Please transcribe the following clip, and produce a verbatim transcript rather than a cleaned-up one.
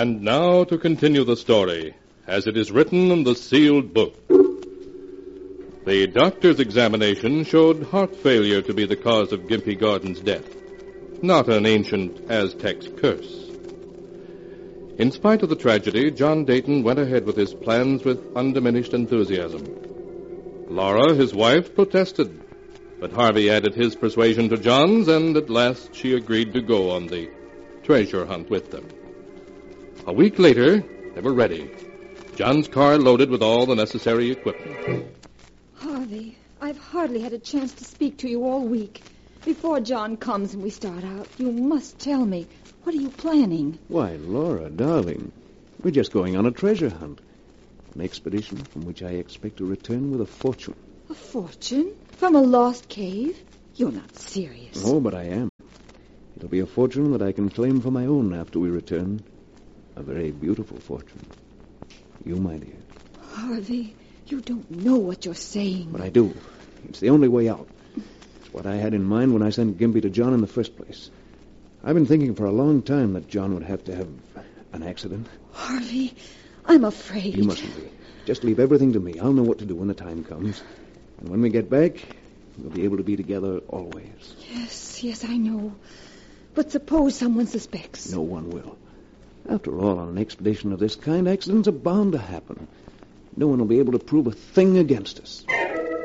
And now to continue the story, as it is written in the sealed book. The doctor's examination showed heart failure to be the cause of Gimpy Gordon's death, not an ancient Aztec's curse. In spite of the tragedy, John Dayton went ahead with his plans with undiminished enthusiasm. Laura, his wife, protested, but Harvey added his persuasion to John's, and at last she agreed to go on the treasure hunt with them. A week later, they were ready, John's car loaded with all the necessary equipment. Harvey, I've hardly had a chance to speak to you all week. Before John comes and we start out, you must tell me, what are you planning? Why, Laura, darling, we're just going on a treasure hunt. An expedition from which I expect to return with a fortune. A fortune? From a lost cave? You're not serious. Oh, but I am. It'll be a fortune that I can claim for my own after we return. A very beautiful fortune. You, my dear. Harvey, you don't know what you're saying. But I do. It's the only way out. It's what I had in mind when I sent Gimpy to John in the first place. I've been thinking for a long time that John would have to have an accident. Harvey, I'm afraid. You mustn't be. Just leave everything to me. I'll know what to do when the time comes. And when we get back, we'll be able to be together always. Yes, yes, I know. But suppose someone suspects. No one will. After all, on an expedition of this kind, accidents are bound to happen. No one will be able to prove a thing against us.